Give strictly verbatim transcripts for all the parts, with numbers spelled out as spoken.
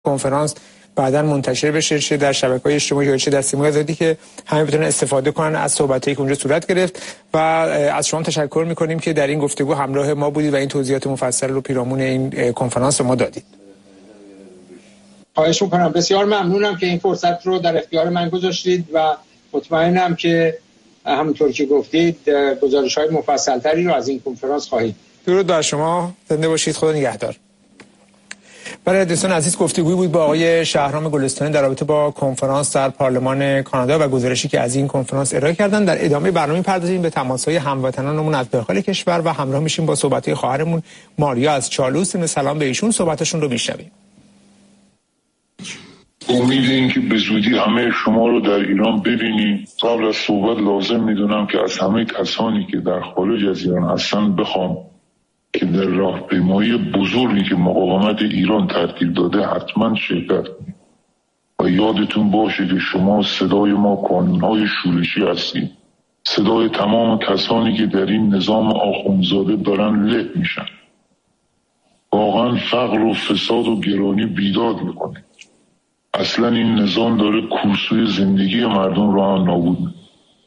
کنفرانس بعداً منتشر بشه، چه در شبکه‌های اجتماعی یا چه در سیمای آزادی، که همه بتونن استفاده کنن از صحبتایی که اونجا صورت گرفت. و از شما تشکر می‌کنیم که در این گفتگو همراه ما بودید و این توضیحات مفصل رو پیرامون این کنفرانس ما دادید. خواهش می‌کنم. بسیار ممنونم که این فرصت رو در اختیار من گذاشتید و مطمئنم که همونطور که گفتید گزارش‌های مفصل‌تری رو از این کنفرانس خواهید. درود بر شما، زنده باشید، خدا نگهدار. برای دوستان عزیز، گفتگویی بود با آقای شهرام گلستانی در رابطه با کنفرانس در پارلمان کانادا و گزارشی که از این کنفرانس ارائه کردن. در ادامه برنامه می‌پردازیم به تماس‌های هموطنانمون از داخل کشور و همراه میشیم با صحبت‌های خواهرمون ماریا از چالوس. سلام به ایشون، صحبتشون رو میشنویم. امید این که به زودی همه شما رو در ایران ببینیم. قبل از صحبت لازم میدونم که از همه کسانی که در خارج از ایران هستن بخوام که در راهپیمایی بزرگی که مقاومت ایران ترتیب داده حتما شرکت کنید و یادتون باشه که شما صدای ما کانونهای شورشی هستید، صدای تمام کسانی که در این نظام آخوندزاده دارن له میشن. واقعا فقر و فساد و گرانی بیداد میکنه. اصلا این نظام داره کورسوی زندگی مردم رو هم نابود میکنه.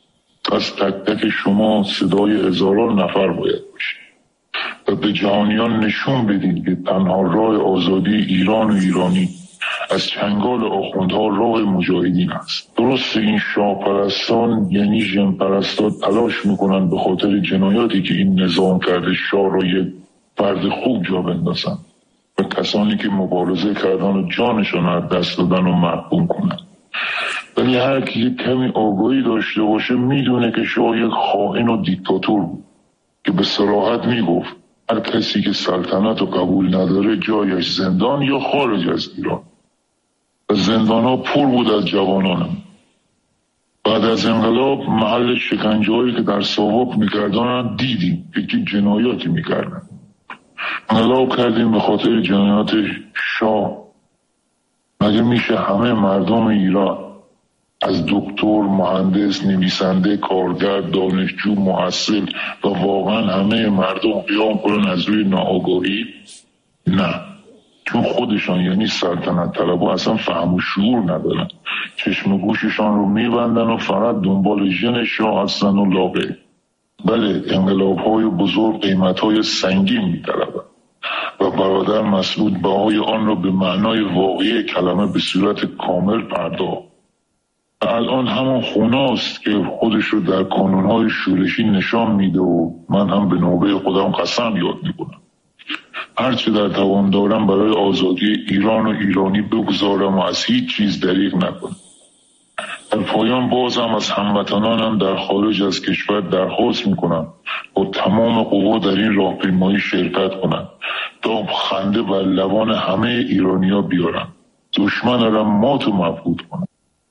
از تک تک شما صدای هزاران نفر باید باشه و به جهانیان نشون بدید که تنها راه آزادی ایران و ایرانی از چنگال آخوندها راه مجاهدین است. درست این شاه پرستان یعنی ژن پرستا تلاش میکنن به خاطر جنایاتی که این نظام کرده شاه را یک فرد خوب جا بندازن و کسانی که مبارزه کردن و جانشان از دست دادن و محکوم کنن. ولی هر کی یک کمی آگاهی داشته باشه میدونه که شاه یک خائن و دیکتاتور بود که به صراحت میگفت هر کسی که سلطنت رو قبول نداره جایش زندان یا خارج از ایران. و زندان ها پر بود از جوانانم. بعد از انقلاب محل شکنجه هایی که در ساواک میکردن دیدیم که جنایاتی میکردن. انقلاب کردیم به خاطر جنایات شاه. مگه میشه همه مردم ایران از دکتر، مهندس، نویسنده، کارگر، دانشجو، محصل و واقعا همه مردم قیام کنن از روی ناآگاهی؟ نه، چون خودشان یعنی سلطنت طلبها اصلا فهم و شعور ندارن. چشم و گوششان رو میبندن و فقط دنبال ژن شاه هستن و لاغه. بله، انقلاب‌های بزرگ قیمت‌های سنگین می‌طلبند و برادر مسعود بهای آن را به معنای واقعی کلمه به صورت کامل پرداخت. الان همون خوناست که خودش رو در کانون‌های شورشی نشان میده و من هم به نوبه خودم قسم یاد میکنم هرچه در توان دارم برای آزادی ایران و ایرانی بگذارم و از هیچ چیز دریغ نکنم. در پایان بازم از هموطنانم در خارج از کشور درخواست میکنم با تمام قوا در این راهپیمایی شرکت کنند تا خنده بر لبان همه ایرانی‌ها بیارن، دشمن را مات و مبهوت کنند.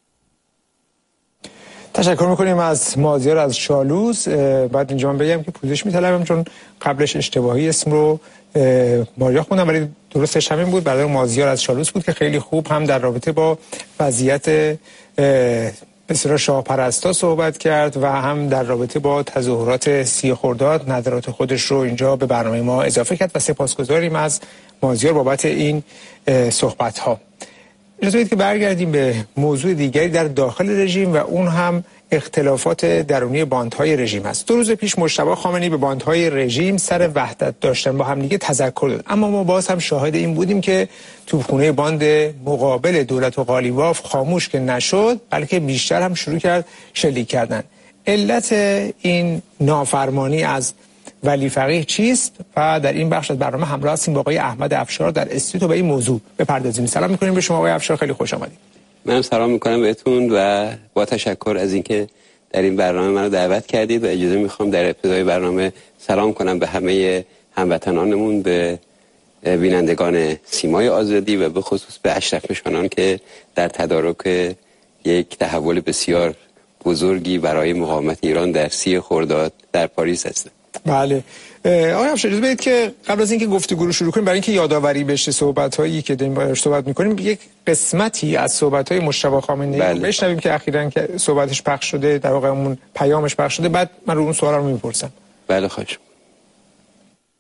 تشکر میکنیم از مازیار از چالوس. بعد اینجا من بگم که پوزش میطلبم چون قبلش اشتباهی اسم رو ماریا خوندم ولی درستش همین بود. برادر مازیار از چالوس بود که خیلی خوب هم در رابطه با وضعیت بسیار شاه پرستا صحبت کرد و هم در رابطه با تظاهرات سی خرداد نظرات خودش رو اینجا به برنامه ما اضافه کرد و سپاسگزاریم از مازیار بابت این صحبت ها. اجازه بدید که برگردیم به موضوع دیگری در داخل رژیم و اون هم اختلافات درونی باندهای رژیم است. دو روز پیش مجتبی خامنه‌ای به باندهای رژیم سر وحدت داشتن با همدیگه تذکر داد، اما ما باز هم شاهد این بودیم که توپخانه باند مقابل دولت و قالیباف خاموش که نشد بلکه بیشتر هم شروع کرد شلیک کردن. علت این نافرمانی از ولی فقیه چیست؟ و در این بخش از برنامه همراه هستیم با آقای احمد افشار در استودیو به این موضوع بپردازیم. سلام می‌کنیم به شما آقای افشار، خیلی خوش آمدید. منم سلام می‌کنم بهتون و با تشکر از اینکه در این برنامه منو دعوت کردید و اجازه می‌خوام در ابتدای برنامه سلام کنم به همه هموطنانمون، به بینندگان سیمای آزادی و به خصوص به اشرف نشانان که در تدارک یک تحول بسیار بزرگی برای مقاومت ایران در سی خرداد در پاریس هستند. بله آقای افشار، اجازه بدید که قبل از اینکه گفتگو رو شروع کنیم برای اینکه یادآوری بشه صحبت‌هایی که داریم باهاش صحبت می‌کنیم یک قسمتی از صحبت‌های مجتبی خامنه‌ای بله. بشنویم که اخیراً که صحبتش پخش شده، در واقع اون پیامش پخش شده، بعد من رو اون سوالا رو می‌پرسم. بله خواهش.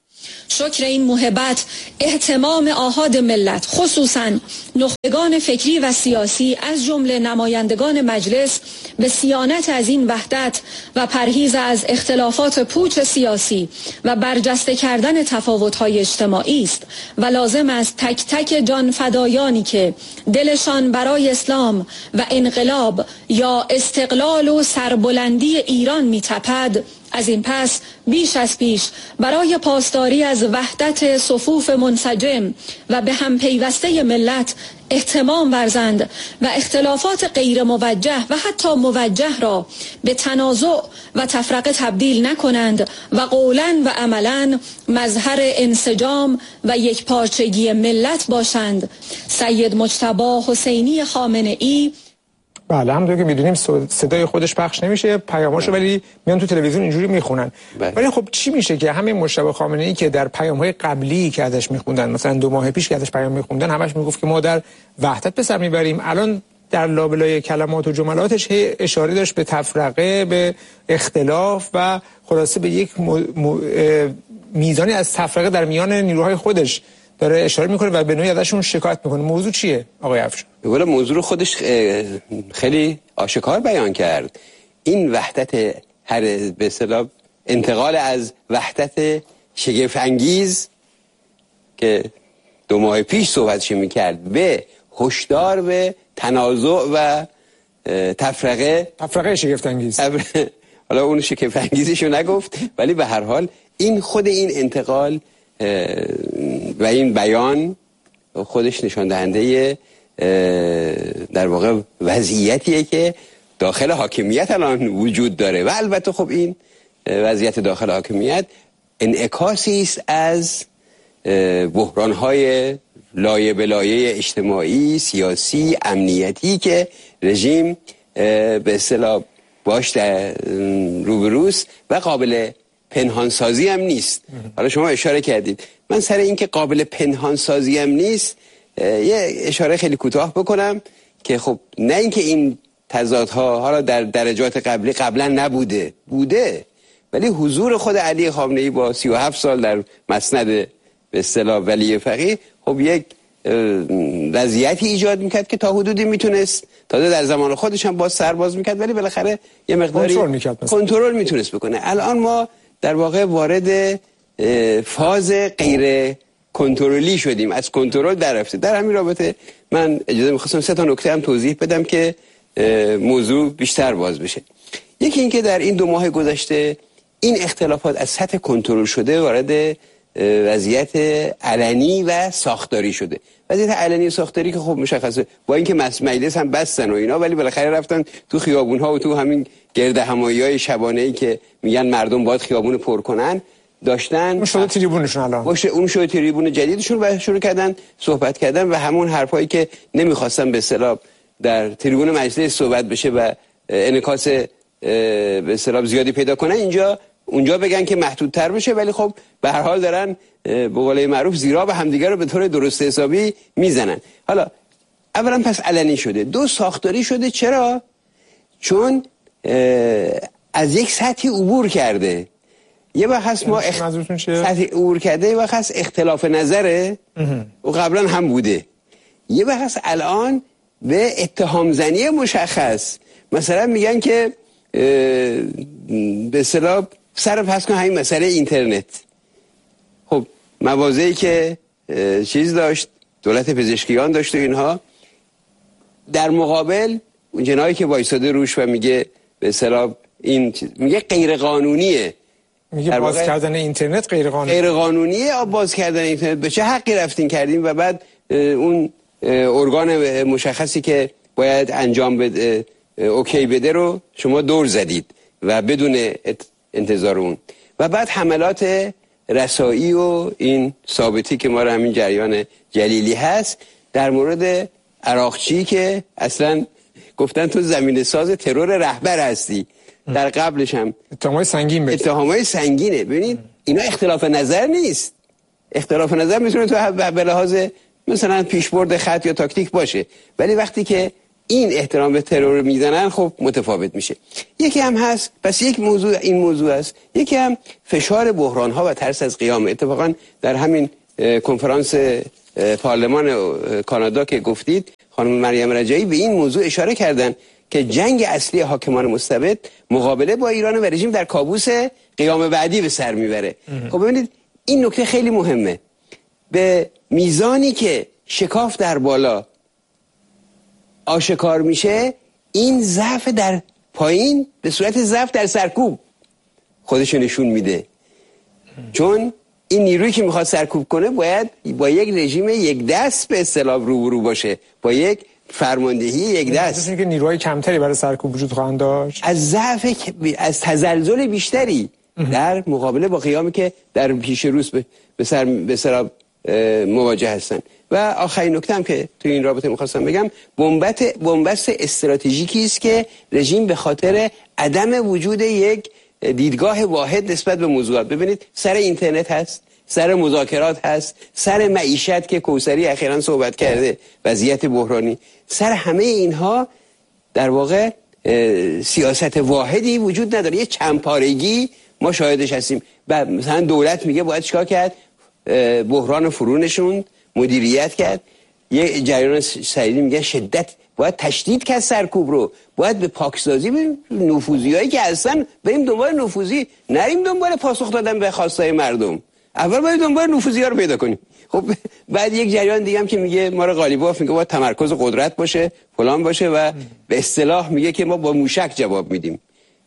شکر این محبت اهتمام آحاد ملت خصوصاً نخبگان فکری و سیاسی از جمله نمایندگان مجلس به صیانت از این وحدت و پرهیز از اختلافات پوچ سیاسی و برجسته کردن تفاوت‌های اجتماعی است و لازم است تک تک جان فدایانی که دلشان برای اسلام و انقلاب یا استقلال و سربلندی ایران می‌تپد از این پس بیش از پیش برای پاسداری از وحدت صفوف منسجم و به هم پیوسته ملت اهتمام ورزند و اختلافات غیر موجه و حتی موجه را به تنازع و تفرقه تبدیل نکنند و قولاً و عملاً مظهر انسجام و یکپارچگی ملت باشند. سید مجتبی حسینی خامنه‌ای. بله، همونطور که میدونیم صدای خودش پخش نمیشه، پیاماشو ولی میان تو تلویزیون اینجوری میخونن. ولی خب چی میشه که همین مجتبی خامنه‌ای که در پیام‌های قبلی که ازش میخوندن، مثلا دو ماه پیش که ازش پیام میخوندن، همش میگفت که ما در وحدت به سر میبریم، الان در لابلای کلمات و جملاتش اشاره داشت به تفرقه، به اختلاف و خلاصه به یک م... م... میزانی از تفرقه در میان نیروهای خودش داره اشاره میکنه و به نوعی ازشون شکایت میکنه. موضوع چیه آقای افشار؟ به موضوع رو خودش خیلی آشکار بیان کرد. این وحدت هر به اصطلاح انتقال از وحدت شگفت انگیز که دو ماه پیش صحبتش میکرد به هشدار به تنازع و تفرقه تفرقه شگفت انگیز. حالا اون شگفت انگیزشو نگفت، ولی به هر حال این خود این انتقال و این بیان خودش نشان دهنده در واقع وضعیتیه که داخل حاکمیت الان وجود داره و البته خب این وضعیت داخل حاکمیت انعکاسی است از بحران‌های لایه به لایه اجتماعی، سیاسی، امنیتی که رژیم به اصطلاح باش در روبروست و قابل پنهانسازی هم نیست. حالا شما اشاره کردید، من سر این که قابل پنهانسازی هم نیست یه اشاره خیلی کوتاه بکنم که خب نه اینکه این تضادها حالا در درجات قبلی قبلا نبوده، بوده، ولی حضور خود علی خامنه‌ای با سی و هفت سال در مسند به اصطلاح ولی فقیه خب یک وضعیتی ایجاد میکرد که تا حدودی میتونست تازه در زمان خودش هم باز سرباز میکرد، ولی بالاخره یه مقداری کنترل میتونست بکنه. الان ما در واقع وارد فاز غیر کنترلی شدیم، از کنترل در رفته. در همین رابطه من اجازه میخواستم سه تا نکته هم توضیح بدم که موضوع بیشتر باز بشه. یکی این که در این دو ماه گذشته این اختلافات از سطح کنترل شده وارد وضعیت علنی و ساختاری شده. وضعیت علنی و ساختاری که خب مشخصه، با اینکه مجلس هم بستن و اینا، ولی بالاخره رفتن تو خیابون‌ها و تو همین گرد همایی‌های شبانه‌ای که میگن مردم باید خیابون پر کنن داشتن. اون شده تریبونشون الان. باشه، اون شده تریبون جدیدشون و شروع کردن صحبت کردن و همون حرفایی که نمیخواستن به اصطلاح در تریبون مجلس صحبت بشه و انعکاس به اصطلاح زیادی پیدا کنه، اینجا اونجا بگن که محدودتر بشه، ولی خب به هر حال دارن به قول معروف زیرا به همدیگه رو به طور درست حسابی میزنن. حالا اولا پس علنی شده، دو ساختاری شده. چرا؟ چون از یک سطحی عبور کرده. یه وقت هست ما اخ... سطحی عبور کرده، یه وقت هست اختلاف نظره و قبلا هم بوده، یه وقت هست الان به اتهام زنی مشخص. مثلا میگن که به اصطلاح سر پس کن همین مسئله اینترنت. خب مواضعی که چیز داشت، دولت پزشکیان داشت و اینها، در مقابل اون جنایی که وایساده روش و میگه به اصطلاح این چیز میگه غیر قانونیه، میگه باز کردن اینترنت غیر قانونیه. غیر قانونیه. باز کردن اینترنت به چه حقی رفتین کردیم؟ و بعد اون ارگان مشخصی که باید انجام بده اوکی بده رو شما دور زدید و بدون انتظار اون. و بعد حملات رسایی و این ثابتی که ما رو همین جریان جلیلی هست در مورد عراقچی که اصلا گفتن تو زمین ساز ترور رهبر هستی. در قبلش هم اتهامای سنگین بگید. اتهامای سنگینه. ببینید اینا اختلاف نظر نیست. اختلاف نظر میتونه تو به لحاظ مثلا پیشبرد خط یا تاکتیک باشه، ولی وقتی که این احترام به ترور میزنن خب متفاوت میشه. یکی هم هست، پس یک موضوع این موضوع است، یکی هم فشار بحران ها و ترس از قیام. اتفاقا در همین کنفرانس پارلمان کانادا که گفتید خانم مریم رجایی به این موضوع اشاره کردن که جنگ اصلی حاکمان مستبد مقابله با ایران و رژیم در کابوس قیام بعدی به سر میبره. خب ببینید این نکته خیلی مهمه. به میزانی که شکاف در بالا آشکار میشه، این ضعف در پایین به صورت ضعف در سرکوب خودش نشون میده. چون این نیرویی که میخواد سرکوب کنه باید با یک رژیم یک دست به اصطلاح روبرو باشه، با یک فرماندهی یک دست. که نیروهای کمتری برای سرکوب وجود خواهند داشت، از ضعف، از تزلزل بیشتری در مقابله با قیامی که در پیش روز به سر به سر مواجه هستن. و آخرین نکته هم که توی این رابطه میخواستم بگم، بنبست بنبست استراتژیکی است که رژیم به خاطر عدم وجود یک دیدگاه واحد نسبت به موضوعات، ببینید سر اینترنت هست، سر مذاکرات هست، سر معیشت که کوثری اخیراً صحبت کرده، وضعیت بحرانی، سر همه اینها در واقع سیاست واحدی وجود نداره. یه چندپارگی ما شاهدش هستیم. مثلا دولت میگه باید چیکار کرد؟ بحران فرو نشوند، مدیریت کرد. یه جریان سعیدی میگه شدت باید تشدید کرد سرکوب رو، باید به پاکسازی بریم، نفوذیایی که هستن بریم دنبال نفوذی، نریم دنبال پاسخ دادن به خواستای مردم. اول باید دنبال نفوذی‌ها رو پیدا کنیم. خب بعد یک جریان دیگه هم که میگه ما رو غالیباف میگه باید تمرکز قدرت باشه، فلان باشه و به اصطلاح میگه که ما با موشک جواب میدیم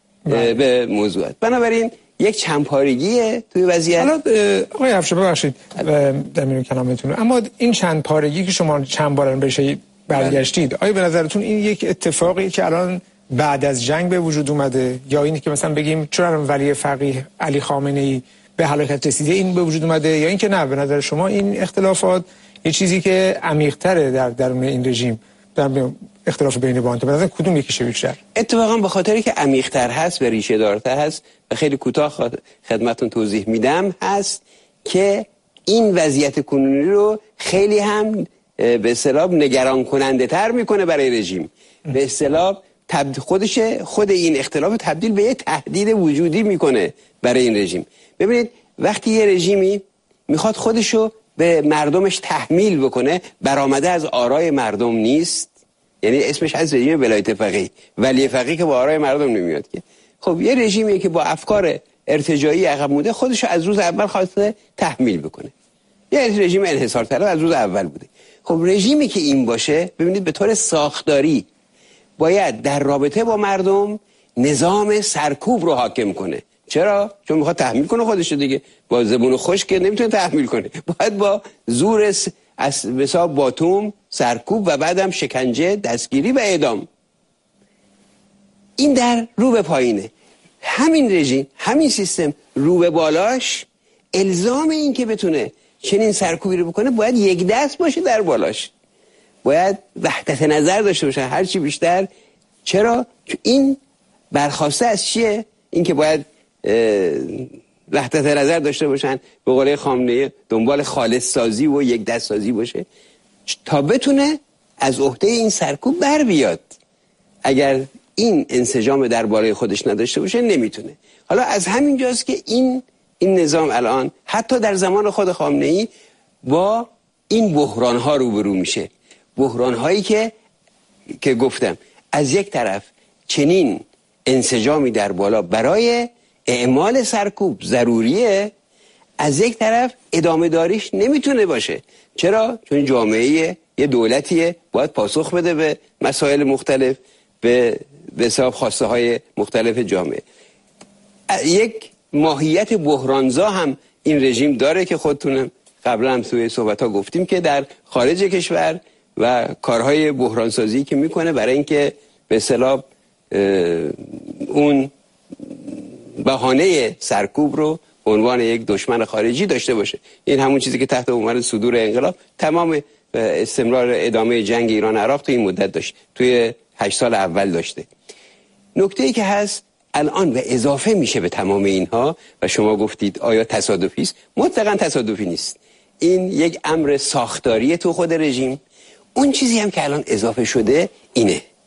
به موضوعات. بنابراین یک چندپارگیه توی وضعیت. حالا آقای افشار ببخشید در میون کلامتون، اما این چند پارگی که شما چند بار بهش برگشتید، آیا به نظرتون این یک اتفاقی که الان بعد از جنگ به وجود اومده، یا اینی که مثلا بگیم چون الان ولی فقیه علی خامنه‌ای به هلاکت رسیده این به وجود اومده، یا اینکه نه به نظر شما این اختلافات یه چیزی که عمیق‌تره در درون این رژیم، در اختلاف بین بانت، به نظر کدوم یکیشه بیشتر؟ اتفاقا به خاطری که عمیق‌تر هست و ریشه دارتر هست و خیلی کوتاه خدمتتون توضیح میدم، هست که این وضعیت کنونی رو خیلی هم به اصطلاح نگران کننده تر میکنه برای رژیم. به اصطلاح خودش خود این اختلاف تبدیل به یه تهدید وجودی میکنه برای این رژیم. ببینید وقتی یه رژیمی میخواد خودشو به مردمش تحمیل بکنه، برآمده از آرای مردم نیست، یعنی اسمش از رژیم ولایت فقیه، ولی فقیه که با آرای مردم نمیاد که. خب یه رژیمی که با افکار ارتجاعی عقب مونده خودشو از روز اول خواسته تحمیل بکنه، یه رژیم انحصار طلب از روز اول بوده. خب رژیمی که این باشه، ببینید به طور ساختاری باید در رابطه با مردم نظام سرکوب رو حاکم کنه. چرا؟ چون میخواد تحمیل کنه خودشو دیگه، با زبون خشک که نمیتونه تحمیل کنه، باید با زور از مثلا باتوم سرکوب و بعدم شکنجه، دستگیری و اعدام. این در رو به پایینه. همین رژیم، همین سیستم رو به بالاش الزام این که بتونه چنین سرکوبی رو بکنه باید یک دست باشه در بالاش، باید وحدت نظر داشته باشه هرچی بیشتر. چرا؟ چون این برخواسته از چیه؟ این که باید وحدت نظر داشته باشن، به قول خامنه‌ای دنبال خالص سازی و یک دست سازی باشه تا بتونه از عهده این سرکوب بر بیاد. اگر این انسجام در بالای خودش نداشته باشه نمیتونه. حالا از همین جاست که این این نظام الان حتی در زمان خود خامنه‌ای با این بحران ها روبرو میشه. بحران هایی که که گفتم از یک طرف چنین انسجامی در بالا برای اعمال سرکوب ضروریه، از یک طرف ادامه داریش نمیتونه باشه. چرا؟ چون جامعه یه دولتیه باید پاسخ بده به مسائل مختلف، به به حساب خواسته های مختلف جامعه. یک ماهیت بحرانزا هم این رژیم داره که خودتونم قبلا هم توی صحبت ها گفتیم که در خارج کشور و کارهای بحرانسازی که میکنه برای اینکه به اصطلاح اون بهانه سرکوب رو به عنوان یک دشمن خارجی داشته باشه. این همون چیزی که تحت عنوان صدور انقلاب تمام استمرار ادامه جنگ ایران عراق توی این مدت داشت، توی هشت سال اول داشته. نکته‌ای که هست الان به اضافه میشه به تمام اینها و شما گفتید آیا تصادفی است؟ مطلقاً تصادفی نیست. این یک امر ساختاریه تو خود رژیم. اون چیزی هم که الان اضافه شده اینه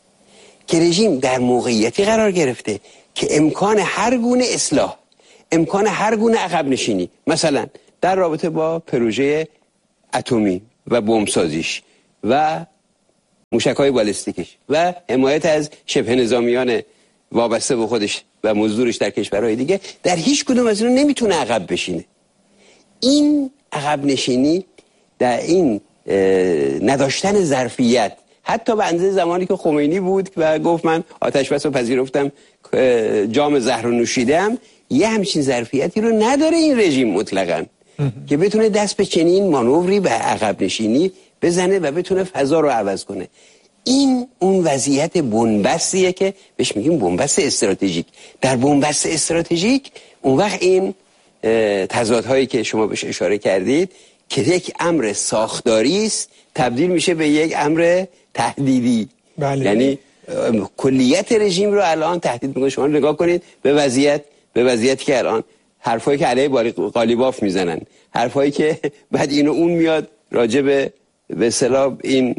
که رژیم در موقعیتی قرار گرفته که امکان هر گونه اصلاح، امکان هر گونه عقب نشینی، مثلا در رابطه با پروژه اتمی و بمبسازیش و موشک‌های بالستیکش و حمایت از شبه نظامیان وابسته به خودش و مزدورش در کشورهای دیگه، در هیچ کدوم از اینا نمیتونه عقب بشینه. این عقب نشینی در این نداشتن ظرفیت، حتی به اندازه زمانی که خمینی بود و گفت من آتش بس رو پذیرفتم، جام زهر رو نوشیدم، یه همچین ظرفیتی رو نداره این رژیم مطلقاً که بتونه دست به چنین مانوری به عقب نشینی بزنه و بتونه فضا رو عوض کنه. این اون وضعیت بنبستیه که بهش میگیم بنبست استراتژیک. در بنبست استراتژیک اون وقت این تضادهایی که شما بهش اشاره کردید که یک امر ساختاری است تبدیل میشه به یک امر تهدیدی. بله. یعنی کلیت رژیم رو الان تهدید میکنه. شما نگاه کنید به وضعیت به وضعیتی که الان حرفایی که علیه قالیباف میزنن، حرفایی که بعد اینو اون میاد راجع به به اصطلاح این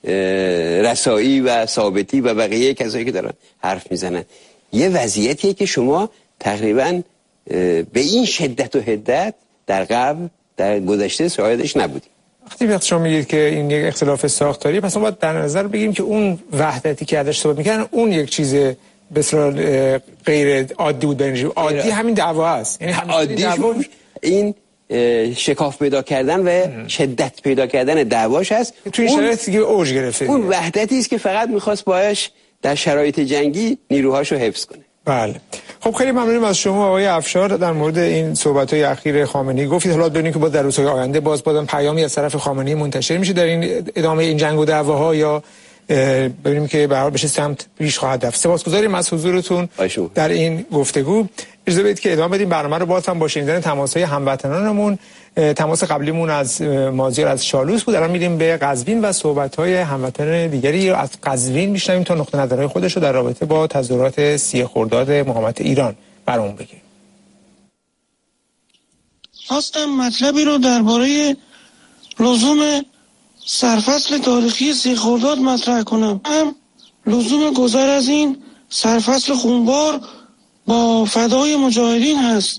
رسایی و ثابتی و بقیه کسایی که دارن حرف میزنن، یه وضعیتیه که شما تقریبا به این شدت و حدت در قبل در گذشته شاهدش نبودیم. وقتی وقتی شما میگید که این یک اختلاف ساختاری، پس ما باید در نظر بگیریم که اون وحدتی که ازش صحبت میکنن اون یک چیز به اصطلاح غیر عادی بود بینشون. عادی همین دعوا است، یعنی عادی دعوا این شکاف پیدا کردن و ام. شدت پیدا کردن دعواش هست. تو این شرایطی که اوج گرفته، اون وحدتی است که فقط میخواست باهاش در شرایط جنگی نیروهاشو حفظ کنه. بله. خب خیلی ممنونم از شما آقای افشار در مورد این صحبت‌های اخیر خامنه‌ای. گفتید حالا ببینیم که با در روزهای آینده باز بازم پیامی از طرف خامنه‌ای منتشر میشه در این ادامه این جنگ و دعواها، یا ببینیم که به هر حال بشه سمت پیش خواهد رفت. سپاسگزاریم از حضورتون در این گفتگو. اجازه بدید که ادامه بدیم برنامه رو. باز هم با شنیدن تماس‌های هموطنانمون. تماس قبلیمون از مازیار از چالوس بود. الان میریم به قزوین و صحبت‌های هموطنان دیگری از قزوین میشنویم تا نقطه نظرهای خودش رو در رابطه با تظاهرات سی خرداد مقاومت ایران برامون بگه. خواستم مطلبی رو درباره لزوم سرفصل تاریخی سی خرداد مطرح کنم. هم لزوم گذر از این سرفصل خونبار با فدای مجاهدین هست.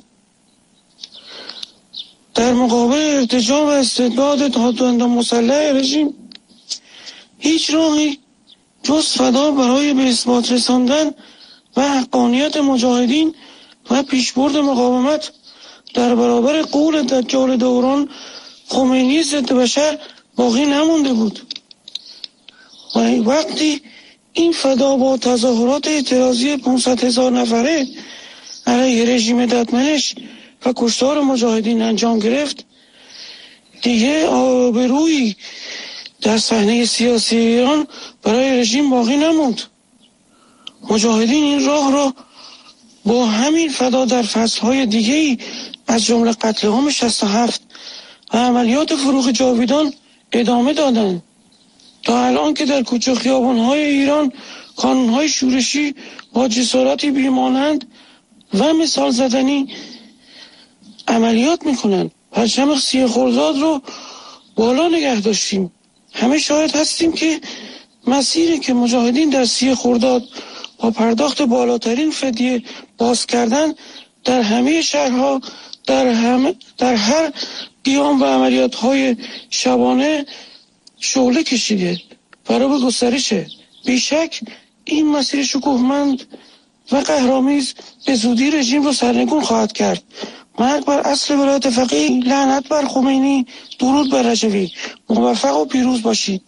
در مقابل ارتجاع و استبداد دادگاه مسلح رژیم هیچ راهی جز فدا برای به اثبات رساندن و حقانیت مجاهدین و پیشبرد مقاومت در برابر غول دجال دوران خمینی ضد بشر باقی نمونده بود. و وقتی این فدا با تظاهرات اعتراضی پانصد هزار نفره علیه رژیم ددمنش و کشتار مجاهدین انجام گرفت، دیگه آبرویی در صحنه سیاسی ایران برای رژیم باقی نموند. مجاهدین این راه را با همین فدا در فصلهای دیگه‌ای از جمله قتل عام شصت و هفت و عملیات فروغ جاویدان ادامه دادند تا الان که در کوچه خیابان‌های ایران کانون‌های شورشی با جسارتی بیمانند و مثال زدنی عملیات میکنن. پرچم سی خرداد رو بالا نگه داشتیم. همه شاهد هستیم که مسیری که مجاهدین در سی خرداد با پرداخت بالاترین فدیه باز کردن در همه شهرها، در هم در هر قیام و عملیات های شبانه شعله کشیده و رو به گسترشه. بیشک این مسیر شکوهمند و قهرآمیز به زودی رژیم رو سرنگون خواهد کرد. مرگ بر اصل ولایت فقیه، لعنت بر خمینی، درود بر رجوی. موفق و پیروز باشید.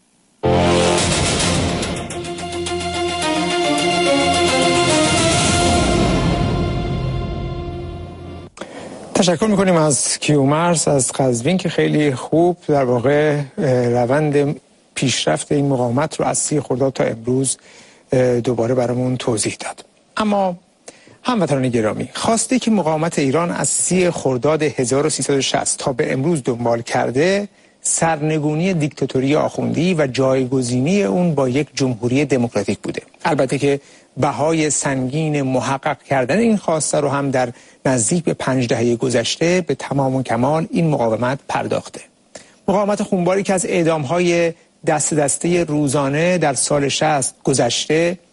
تشکر میکنیم از کیومرث از قزوین که خیلی خوب در واقع روند پیشرفت این مقاومت رو از سی خرداد تا امروز دوباره برامون توضیح داد. اما هموطنان گرامی، خواسته که مقاومت ایران از سی خرداد هزار و سیصد و شصت تا به امروز دنبال کرده سرنگونی دیکتاتوری آخوندی و جایگزینی اون با یک جمهوری دموکراتیک بوده. البته که بهای سنگین محقق کردن این خواسته رو هم در نزدیک به پنج دهه گذشته به تمام و کمال این مقاومت پرداخته. مقاومت خونباری که از اعدام‌های دست دسته روزانه در سال شصت گذشته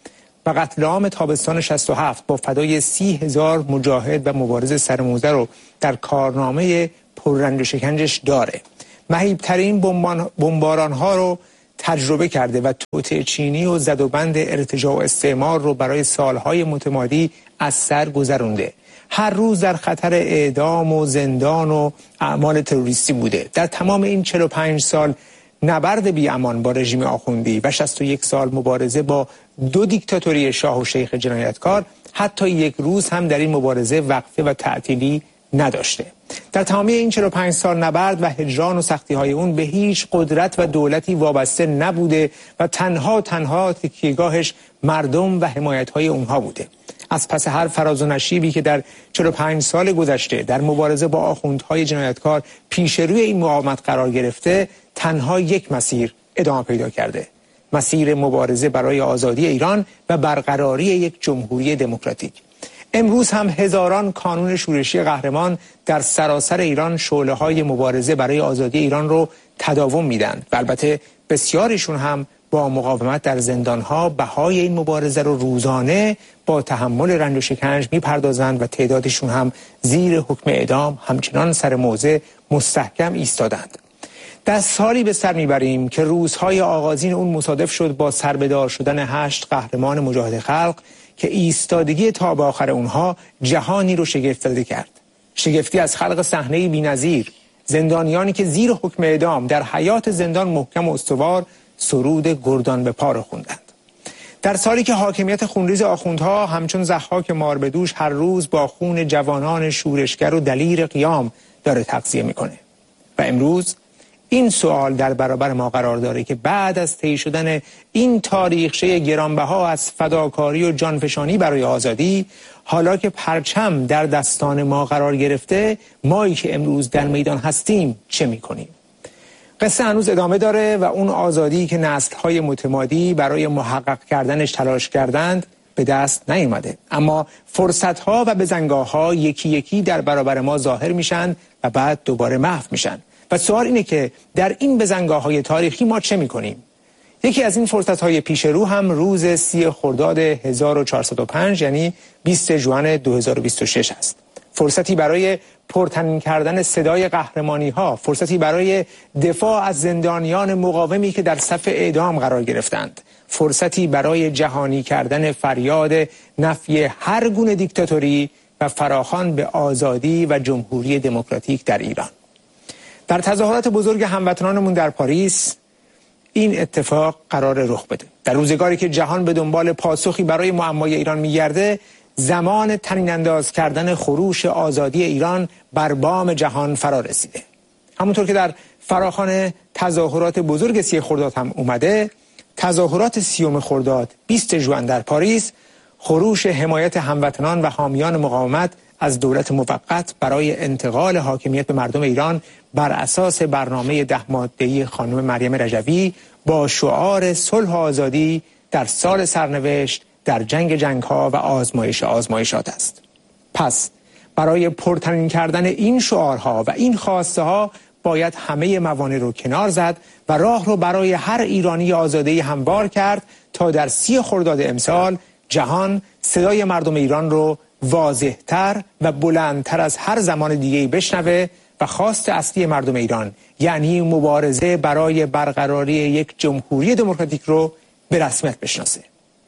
و قتل عام تابستان شصت و هفت با فدای سی هزار مجاهد و مبارز سرموزه رو در کارنامه پررنج و شکنجش داره. مهیبترین بمباران ها رو تجربه کرده و توطئه چینی و زدوبند ارتجاع و استعمار رو برای سالهای متمادی از سر گذرونده. هر روز در خطر اعدام و زندان و اعمال تروریستی بوده. در تمام این چهل و پنج سال نبرد بی امان با رژیم آخوندی و شصت و یک سال مبارزه با دو دیکتاتوری شاه و شیخ جنایتکار، حتی یک روز هم در این مبارزه وقفه و تعطیلی نداشته. در تمامی این چهل و پنج سال نبرد و هجران و سختی های اون به هیچ قدرت و دولتی وابسته نبوده و تنها تنها تکیهگاهش مردم و حمایت های اونها بوده. از پس هر فراز و نشیبی که در چهل و پنج سال گذشته در مبارزه با آخوندهای جنایتکار پیش روی این مقاومت قرار گرفته، تنها یک مسیر ادامه پیدا کرده: مسیر مبارزه برای آزادی ایران و برقراری یک جمهوری دموکراتیک. امروز هم هزاران کانون شورشی قهرمان در سراسر ایران شعله‌های مبارزه برای آزادی ایران رو تداوم میدن و البته بسیاریشون هم با مقاومت در زندانها بهای این مبارزه رو روزانه با تحمل رنج و شکنج میپردازند و تعدادشون هم زیر حکم اعدام همچنان سر موضع مستحکم ایستادند. در سالی به سر میبریم که روزهای آغازین اون مصادف شد با سربدار شدن هشت قهرمان مجاهد خلق که ایستادگی تا به آخر اونها جهانی رو شگفت زده کرد. شگفتی از خلق صحنه‌ای بی‌نظیر، زندانیانی که زیر حکم اعدام در حیات زندان محکم و استوار سرود گردان به پا را خوندند. در سالی که حاکمیت خونریز آخوندها همچون ضحاک ماربدوش هر روز با خون جوانان شورشگر و دلیر قیام داره تغذیه میکنه. و امروز این سوال در برابر ما قرار داره که بعد از طی شدن این تاریخچه گرانبها از فداکاری و جانفشانی برای آزادی، حالا که پرچم در دستان ما قرار گرفته، مایی که امروز در میدان هستیم چه میکنیم؟ قصه هنوز ادامه داره و اون آزادی که نسل‌های متمادی برای محقق کردنش تلاش کردند به دست نیومده. اما فرصت‌ها و بزنگاه‌ها یکی یکی در برابر ما ظاهر میشن و بعد دوباره محو میشن. و سوال اینه که در این بزنگاه‌های تاریخی ما چه می‌کنیم؟ یکی از این فرصت‌های پیش رو هم روز سی خرداد هزار و چهارصد و پنج یعنی بیست ژوئن دو هزار و بیست و شش است. فرصتی برای پرتنین کردن صدای قهرمانی‌ها، فرصتی برای دفاع از زندانیان مقاومی که در صف اعدام قرار گرفتند، فرصتی برای جهانی کردن فریاد نفی هر گونه دیکتاتوری و فراخوان به آزادی و جمهوری دموکراتیک در ایران. در تظاهرات بزرگ هموطنانمون در پاریس این اتفاق قرار رخ بده. در روزگاری که جهان به دنبال پاسخی برای معمای ایران می‌گرده، زمان طنین انداز کردن خروش آزادی ایران بر بام جهان فرا رسیده. همونطور که در فراخوان تظاهرات بزرگ سی خرداد هم اومده، تظاهرات سیوم خرداد بیست ژوئن در پاریس خروش حمایت هموطنان و حامیان مقاومت از دولت موقت برای انتقال حاکمیت به مردم ایران بر اساس برنامه ده ماده‌ای خانم مریم رجوی با شعار صلح و آزادی در سال سرنوشت در جنگ جنگ‌ها و آزمایش آزمایشات است. پس برای پرتنین کردن این شعارها و این خواسته ها باید همه موانع رو کنار زد و راه رو برای هر ایرانی آزاده‌ای هموار کرد تا در سی خرداد امسال جهان صدای مردم ایران رو واضح‌تر و بلندتر از هر زمان دیگه‌ای بشنوه و خواست اصلی مردم ایران یعنی مبارزه برای برقراری یک جمهوری دموکراتیک رو به رسمیت بشناسه.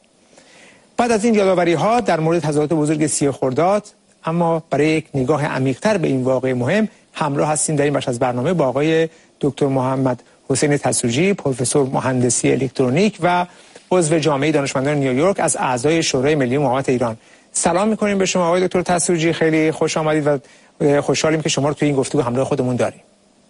بعد از این یادآوری‌ها در مورد تظاهرات بزرگ سی خرداد، اما برای یک نگاه عمیق‌تر به این واقعه مهم همراه هستیم در این بخش از برنامه با آقای دکتر محمد حسین تسوجی، پروفسور مهندسی الکترونیک و عضو جامعه دانشمندان نیویورک از اعضای شورای ملی مقاومت ایران. سلام می‌کنیم به شما آقای دکتر تسوجی، خیلی خوش آمدید و خوشحالیم که شما رو توی این گفتگو همراه خودمون داریم.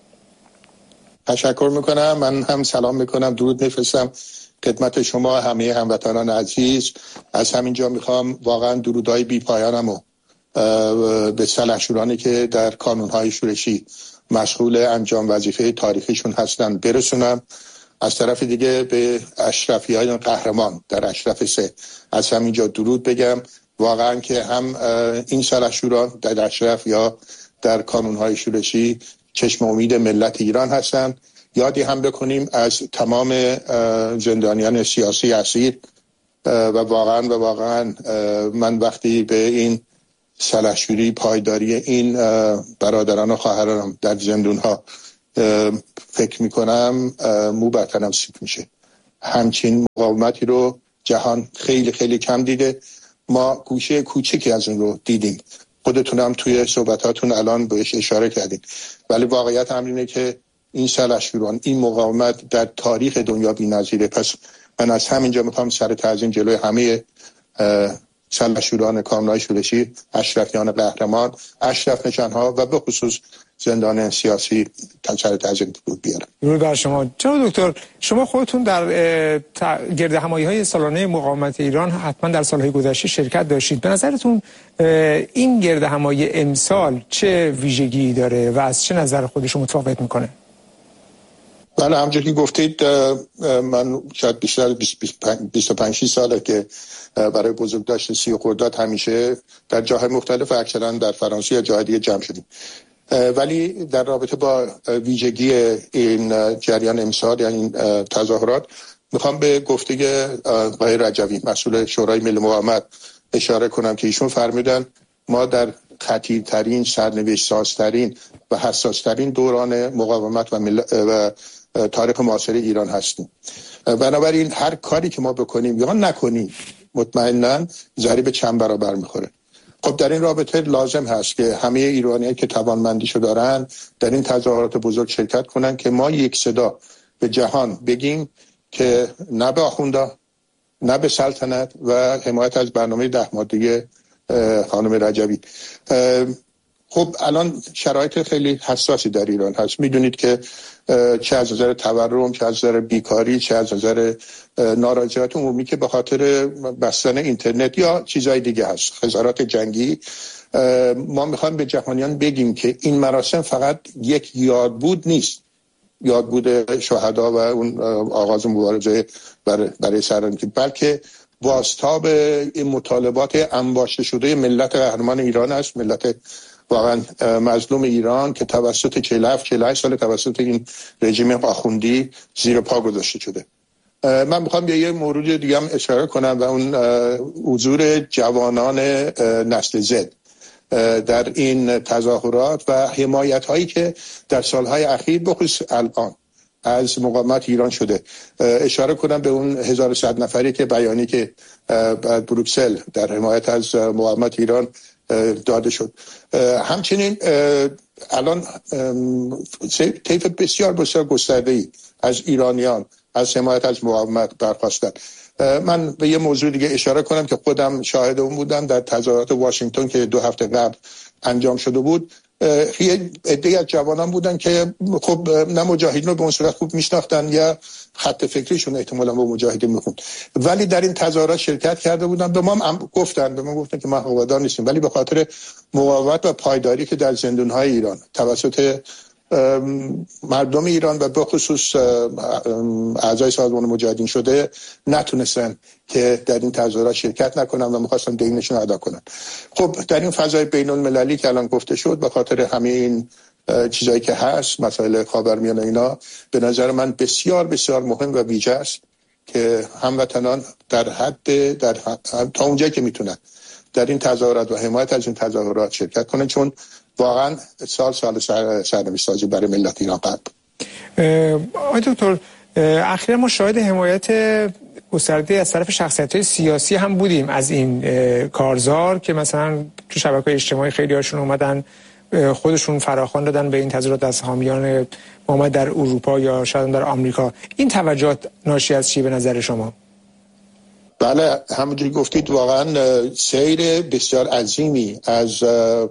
تشکر میکنم. من هم سلام میکنم، درود میفرستم خدمت شما همه هموطنان عزیز. از همینجا میخوام واقعا درودهای بی پایانمو به سلحشورانی که در کانونهای شورشی مشغول انجام وظیفه تاریخیشون هستن برسونم. از طرف دیگه به اشرفیان قهرمان در اشرف سه از همینجا درود بگم. واقعا که هم این سلحشوران در اشرف یا در کانونهای شورشی چشم امید ملت ایران هستن. یادی هم بکنیم از تمام زندانیان سیاسی اسیر و واقعا و واقعا من وقتی به این سلحشوری پایداری این برادران و خواهرانم در زندون‌ها فکر میکنم مو بر تنم سیخ میشه. همچین مقاومتی رو جهان خیلی خیلی کم دیده. ما گوشه کوچکی از اون رو دیدیم، خودتونم توی صحبتاتون الان بهش اشاره کردین، ولی واقعیت امر اینه که این سلحشوران، این مقاومت در تاریخ دنیا بی‌نظیره. پس من از همینجا میخوام سر تعظیم جلوی همه سلحشوران کامنای شورشی، اشرفیان قهرمان، اشرف نشانها و به خصوص زندان سیاسی سر تعظیم بود بیارم. درود بر شما. جناب دکتر، شما خودتون در گرد همایی‌های سالانه مقاومت ایران حتما در سالهای گذشته شرکت داشتید. به نظرتون این گرد همایی امسال چه ویژگی داره و از چه نظر خودش متفاوت میکنه؟ بله، همونجوری که گفتید من شاید بیشتر بیست و پنج ساله که برای بزرگداشت سی خرداد همیشه در جاهای مختلف اکثرا در فرانسه یا جاهای دیگه جمع شدیم، ولی در رابطه با ویژگی این جریان امسال یعنی این تظاهرات میخوام به گفته آقای رجوی مسئول شورای ملی مقاومت اشاره کنم که ایشون فرمودن ما در خطیرترین، سرنوشت سازترین و حساسترین دوران مقاومت و, مل... و تاریخ معاصر ایران هستیم. بنابراین هر کاری که ما بکنیم یا نکنیم مطمئناً ضریب چند برابر میخوره. خب در این رابطه لازم هست که همه ایرانیایی که توانمندیشو دارن در این تظاهرات بزرگ شرکت کنن که ما یک صدا به جهان بگیم که نه به آخوندا، نه به سلطنت و حمایت از برنامه ده ماده‌ای خانم رجوی. خب الان شرایط خیلی حساسی در ایران هست. میدونید که چه از نظر تورم، چه از نظر بیکاری، چه از نظر ناراضیات عمومی که به خاطر بستن اینترنت یا چیزهای دیگه هست، خسارات جنگی. ما میخوایم به جهانیان بگیم که این مراسم فقط یک یادبود نیست، یادبود شهدا و اون آغاز مبارزه برای سرنگی، بلکه بازتاب این مطالبات انباشته شده ملت قهرمان ایران است، ملت واقعا مظلوم ایران که توسط چهل و هفت چهل و هشت سال توسط این رژیم آخوندی زیر پا گذاشته شده. من میخوام به یه مورد دیگه هم اشاره کنم و اون حضور جوانان نسل زد در این تظاهرات و حمایت هایی که در سالهای اخیر بخصوص الان از مقاومت ایران شده. اشاره کنم به اون هزار و صد نفری که بیانی که بروکسل در حمایت از مقاومت ایران داده شد. همچنین الان طیف بسیار بسیار گسترده‌ای از ایرانیان از حمایت از مقاومت برخاستند. من به یه موضوع دیگه اشاره کنم که خودم شاهد اون بودم در تظاهرات واشنگتن که دو هفته قبل انجام شده بود. یه عده‌ای از جوانان بودن که خب نه مجاهدین رو به اون صورت خوب میشناختن یا خط فکریشون احتمالاً با مجاهدین میخوند، ولی در این تظاهرات شرکت کرده بودن. به ما هم گفتن به ما گفتن که ما هوادار نیستیم، ولی به خاطر مقاومت و پایداری که در زندان‌های ایران توسط مردم ایران و به خصوص اعضای سازمان مجاهدین شده نتونستن که در این تظاهرات شرکت نکنن و می‌خواستن دینشون ادا کنن. خب در این فضای بین المللی که الان گفته شد به خاطر همه این چیزایی که هست، مسائل خاورمیانه اینا، به نظر من بسیار بسیار مهم و ویژه است که هموطنان در حد در حد تا اونجایی که میتونن در این تظاهرات و حمایت از این تظاهرات شرکت کنن، چون واقعا سال سال سرنوشت سازی برای ملت ایران قرار. آقای دکتر، اخیراً ما شاهد حمایت گسترده از طرف شخصیت‌های سیاسی هم بودیم از این کارزار که مثلا تو شبکه‌های اجتماعی خیلی هاشون اومدن خودشون فراخوان دادن به این تظاهرات از حامیان مقاومت در اروپا یا شاید در آمریکا. این توجهات ناشی از چی به نظر شما؟ بله، همونجوری گفتید واقعا سیر بسیار عظیمی از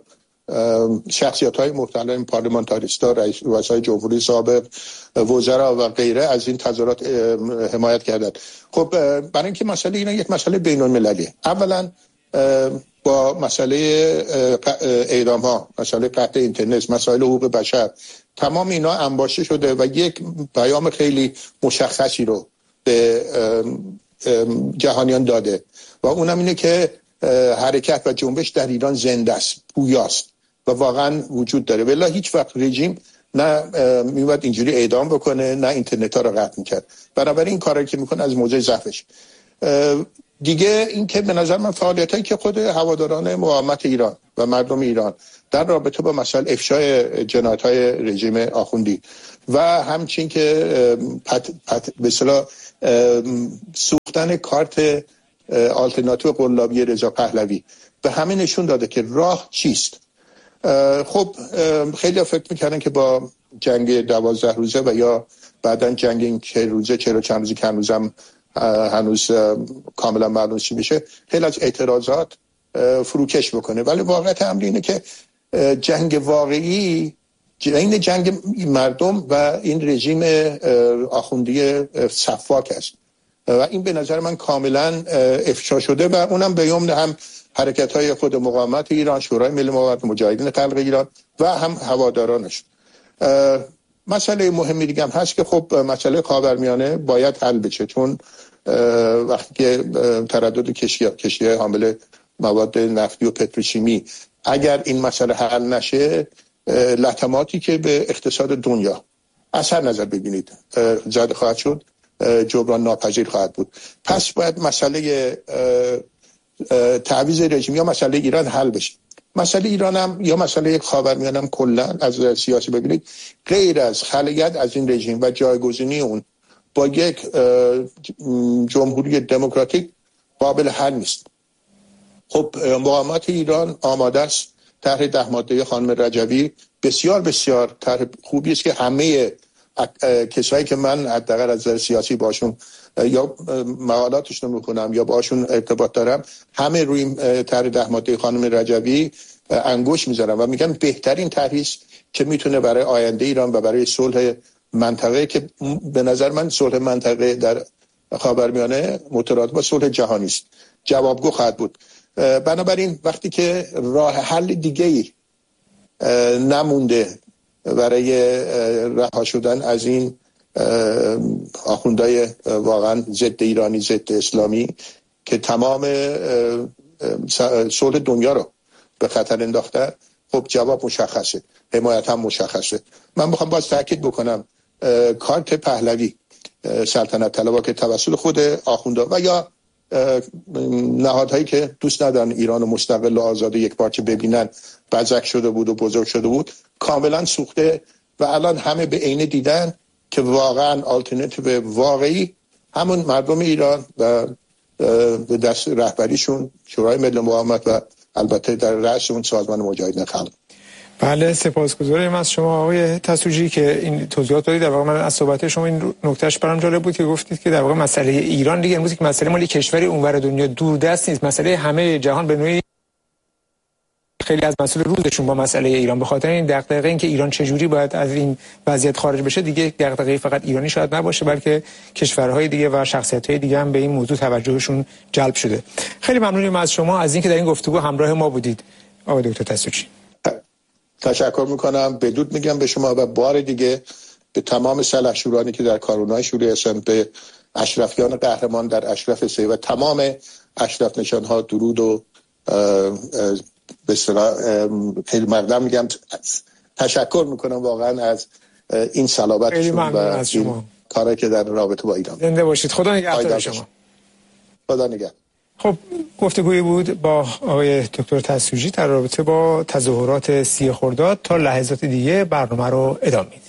شخصیت‌های مختلف، پارلمانتاریستا، رئیس رؤسای جمهوری سابق، وزرا و غیره از این تظاهرات حمایت کردند. خب برای اینکه مسئله اینا یک مسئله بین‌المللیه، اولا با مسئله اعدام‌ها، مسئله قطع اینترنت، مسائل حقوق بشر، تمام اینا انباشته شده و یک پیام خیلی مشخصی رو به جهانیان داده و اونم اینه که حرکت و جنبش در ایران زنده است، پویاست و واقعا وجود داره. ولی هیچ وقت رژیم نه میومد اینجوری اعدام بکنه نه اینترنت ها رو قطع میکرد. بنابراین این کاری که میکنه از موضع ضعفش. دیگه این که به نظر من فعالیتایی که خود هواداران مقاومت ایران و مردم ایران در رابطه با مسائل افشای جنایت‌های رژیم آخوندی و همچنین که پت پت به اصطلاح سوختن کارت آلترناتیو قلابی رضا پهلوی به همه نشون داده که راه چیست. خب خیلی فکر میکردن که با جنگ دوازده روزه و یا بعدن جنگ این که روزه چرا چند روزی که هنوزم هنوز کاملا معلوم چی میشه خیلی از اعتراضات فروکش بکنه، ولی واقعیت امر اینه که جنگ واقعی این جنگ مردم و این رژیم آخوندی صفاک است و این به نظر من کاملا افشا شده و اونم به یمن هم حرکت‌های خود مقاومت ایران، شورای ملی مقاومت، مجاهدین خلق ایران و هم هوادارانش. مسئله مهمی دیگه هم هست که خب مسئله خاورمیانه باید حل بشه، چون وقتی که تردد کشتی کشتی حامل مواد نفتی و پتروشیمی اگر این مسئله حل نشه لطماتی که به اقتصاد دنیا اثر نظر ببینید زیاد خواهد شد، جبران ناپذیر خواهد بود. پس باید مسئله تعویض رژیم یا مسئله ایران حل بشه. مسئله ایران هم یا مسئله خاورمیانه هم کلا از سیاسی ببینید غیر از خلایت از این رژیم و جایگزینی اون با یک جمهوری دموکراتیک قابل حل نیست. خب مقاومت ایران آماده است. طرح ده ماده خانم رجوی بسیار بسیار طرح خوبی است که همه کسایی که من حداقل از نظر سیاسی باشون یا مقالاتشون میکنم یا باشون ارتباط دارم همه روی طرح ده ماده خانم رجوی انگوش میذارم و میگم بهترین طرحی است که میتونه برای آینده ایران و برای صلح منطقه که به نظر من صلح منطقه در خاورمیانه مترادف با صلح جهانی است جوابگو خواهد بود. بنابراین وقتی که راه حل دیگه‌ای نمونده برای رها شدن از این آخوندهای واقعا ضد ایرانی ضد اسلامی که تمام صلح دنیا رو به خطر انداخته، خب جواب مشخصه، حمایت هم مشخصه. من میخوام باز تاکید بکنم کارت پهلوی سلطنت طلبها که توسط خود آخوندا و یا نهادهایی که دوست ندارن ایران مستقل و آزاد یک پارچه ببینن بزک شده بود و بزرگ شده بود کاملا سوخته و الان همه به عینه دیدن که واقعا آلترناتیو واقعی همون مردم ایران و به دست رهبریشون شورای ملی مقاومت و البته در رأس اون سازمان مجاهدین خلق. بله سپاسگزارم از شما آقای تسوجی که این توضیحات دادید. در واقع من از صحبت شما این نکتهش برام جالب بود که گفتید که در واقع مسئله ایران دیگه امروز که مسئله مال کشوری اونور دنیا دوردست نیست، مسئله همه جهان به نوعی خیلی از مسئله روزشون با مسئله ایران. به خاطر این دغدغه این که ایران چجوری باید از این وضعیت خارج بشه دیگه دغدغه فقط ایرانی شاید نباشه، بلکه کشورهای دیگه و شخصیت‌های دیگه هم به این موضوع توجهشون جلب شده. خیلی ممنونیم از شما از اینکه در این گفتگو همراه ما بودید آقای دکتر تسوجی. تشکر میکنم، بدرود میگم به شما و بار دیگه به تمام سلحشورانی که در کارونای شوری هستند، به اشرفیان قهرمان در اشرف سه و تمام اشرف نشانها درود و به اصطلاح خیلی مقدم میگم تشکر میکنم واقعا از این صلابتشون و از این کاری که در رابطه با ایران. زنده باشید. خدا نگهدار شما. خدا نگهدار. خب گفتگویی بود با آقای دکتر تسوجی در رابطه با تظاهرات سی خرداد. تا لحظات دیگه برنامه رو ادامه میدیم.